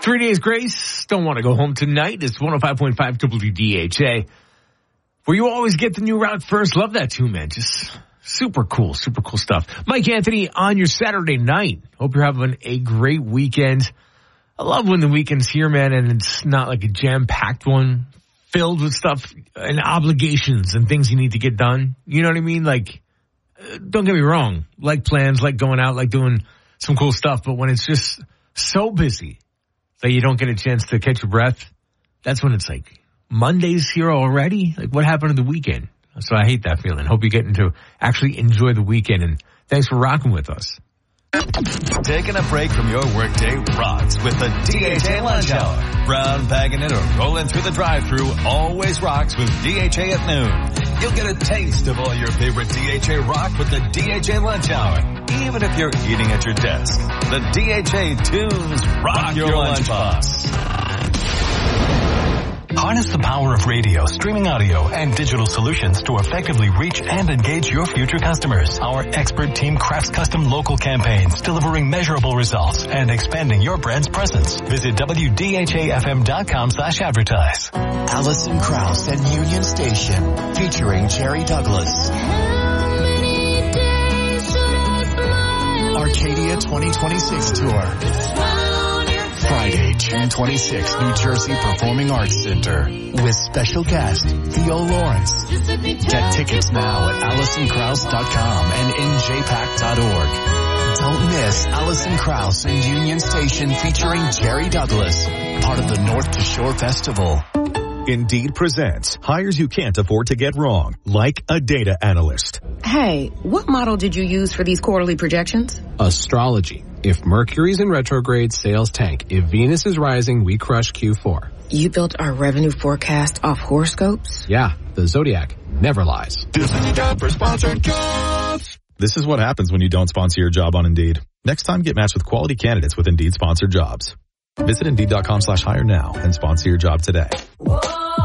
3 days grace. Don't want to go home tonight. It's 105.5 WDHA. Where you always get the new route first. Love that too, man. Just super cool stuff. Mike Anthony on your Saturday night. Hope you're having a great weekend. I love when the weekend's here, man, and it's not like a jam-packed one filled with stuff and obligations and things you need to get done. You know what I mean? Like, don't get me wrong. Like plans, like going out, like doing some cool stuff. But when it's just so busy that you don't get a chance to catch your breath, that's when it's like, Monday's here already? Like, what happened to the weekend? So I hate that feeling. Hope you're getting to actually enjoy the weekend, and thanks for rocking with us. Taking a break from your workday rocks with the DHA Lunch Hour. Brown bagging it or rolling through the drive-thru always rocks with DHA at noon. You'll get a taste of all your favorite DHA rock with the DHA Lunch Hour, even if you're eating at your desk. The DHA tunes rock your lunchbox. Harness the power of radio, streaming audio, and digital solutions to effectively reach and engage your future customers. Our expert team crafts custom local campaigns, delivering measurable results and expanding your brand's presence. Visit WDHAFM.com/advertise. Alison Krauss and Union Station, featuring Jerry Douglas. Arcadia 2026 Tour. Friday, June 26th, New Jersey Performing Arts Center with special guest Theo Lawrence. Get tickets now at AlisonKrauss.com and njpac.org. Don't miss Alison Krauss and Union Station featuring Jerry Douglas, part of the North to Shore Festival. Indeed presents hires you can't afford to get wrong, like a data analyst. Hey, what model did you use for these quarterly projections? Astrology. If Mercury's in retrograde, sales tank. If Venus is rising, we crush Q4. You built our revenue forecast off horoscopes? Yeah, the Zodiac never lies. This is a job for sponsored jobs. This is what happens when you don't sponsor your job on Indeed. Next time, get matched with quality candidates with Indeed sponsored jobs. Visit Indeed.com/hire now and sponsor your job today. Whoa.